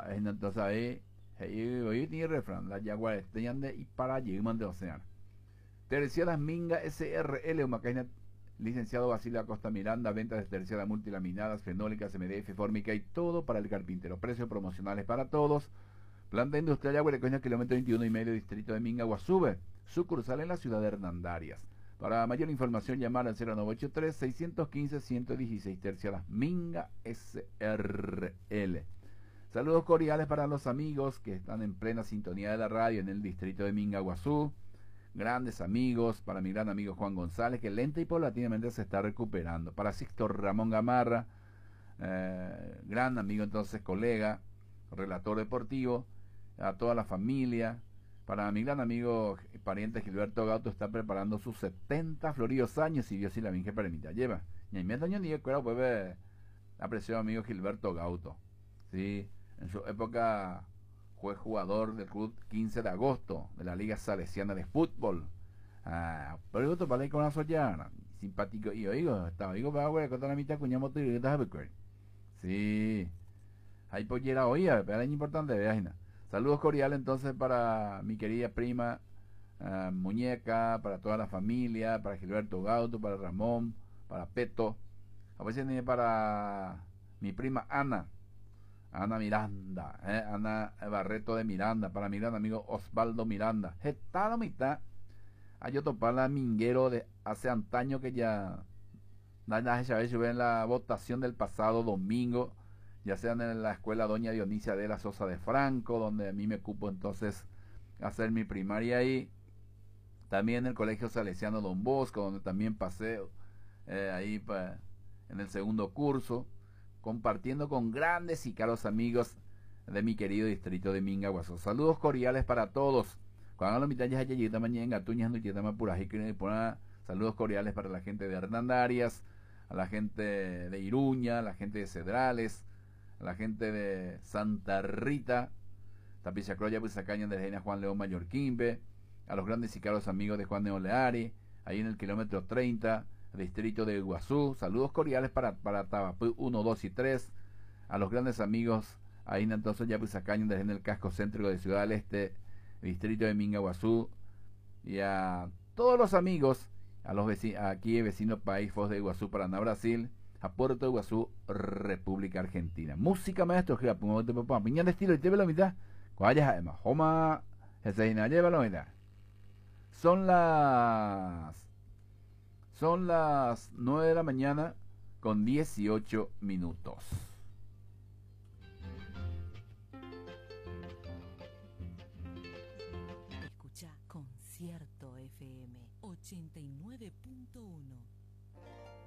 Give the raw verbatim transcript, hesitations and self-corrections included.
entonces ahí, hoy tiene refrán, la yaguares tenían de y para allí, de océano. Terciadas Minga S R L, una cadena licenciado Basilio Acosta Miranda, ventas de terciadas multilaminadas, fenólicas, M D F, fórmica y todo para el carpintero. Precios promocionales para todos. Planta industrial Yaguarecoña, kilómetro veintiuno y medio, distrito de Minga, Guasube. Sucursal en la ciudad de Hernandarias. Para mayor información, llamar al cero nueve ocho tres, seis uno cinco, uno uno seis, terciadas Minga S R L. Saludos cordiales para los amigos que están en plena sintonía de la radio en el distrito de Minga, Guazú. Grandes amigos, para mi gran amigo Juan González, que lenta y paulatinamente se está recuperando. Para Sixto Ramón Gamarra, eh, gran amigo entonces, colega, relator deportivo, a toda la familia. Para mi gran amigo y pariente Gilberto Gauto, está preparando sus setenta floridos años, y Dios y la Virgen permita. Lleva, y me daño ni cuero, pues, apreciado amigo Gilberto Gauto. Sí, en su época fue jugador del club quince de agosto de la Liga Salesiana de Fútbol. Ah, pero yo para con la sollana, simpático y oigo, estaba digo para ver con la mitad cuñamos tu y sí, ahí pollera oía, pero es importante, vean. Saludos cordiales entonces para mi querida prima uh, Muñeca, para toda la familia, para Gilberto Gauto, para Ramón, para Peto, a veces para mi prima Ana. Ana Miranda, eh, Ana Barreto de Miranda, para mi gran amigo Osvaldo Miranda. Está la mitad. Hay otro para Minguero de hace antaño que ya yo en la votación del pasado domingo, ya sea en la escuela Doña Dionisia de la Sosa de Franco, donde a mí me ocupo entonces hacer mi primaria ahí. También en el Colegio Salesiano Don Bosco, donde también pasé eh, ahí pa, en el segundo curso, compartiendo con grandes y caros amigos de mi querido distrito de Minga, Guasú. Saludos cordiales para todos. Cuando la mitad ya llegó mañana, Gatuñas, Nuchitama, Purajique, saludos cordiales para la gente de Hernandarias, a la gente de Iruña, a la gente de Cedrales, a la gente de Santa Rita, Tapiciacroya, Pizacaña, de Reina Juan León Mallorquimbe, a los grandes y caros amigos de Juan de Oleari, ahí en el kilómetro treinta, distrito de Iguazú. Saludos cordiales para, para Tabapú uno, dos y tres, a los grandes amigos ahí en entonces ya Pizacaña, desde en el casco céntrico de Ciudad del Este, distrito de Minga, Guazú, y a todos los amigos, a los vecinos, aquí vecino país Foz de Iguazú, Paraná, Brasil, a Puerto de Iguazú, República Argentina. Música maestro, que papá, piña de estilo y te ve la mitad. Cuayas además, Joma, Jesena, lleva la mitad. Son las son las nueve de la mañana con dieciocho minutos. Escucha Concierto F M ochenta y nueve punto uno.